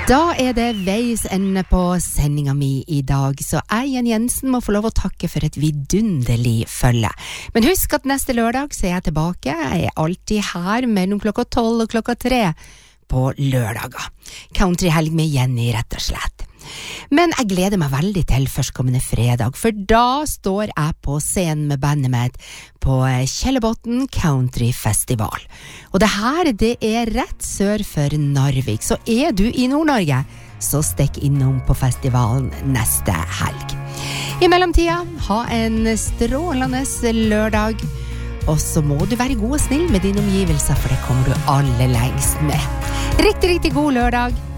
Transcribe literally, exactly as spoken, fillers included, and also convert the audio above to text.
Da er det veis ende på sendinga mi I dag, så jeg, Jenny Jensen, må få lov å takke for et vidunderlig følge. Men husk at neste lørdag så er jeg tilbake. Jeg er alltid her mellom klokka tolv og klokka tre på lørdager. Countryhelg med Jenny, rett og slett. Men jeg gleder meg veldig til førstkommende fredag, for da står jeg på scenen med bandet mitt på Kjellebotn Country Festival. Og det her, det er rett sør for Narvik, så er du I Nord-Norge, så stikk innom på festivalen neste helg. I mellomtida, ha en strålende lørdag, og så må du være god og snill med dine omgivelser, for det kommer du alle lengst med. Riktig, riktig god lørdag.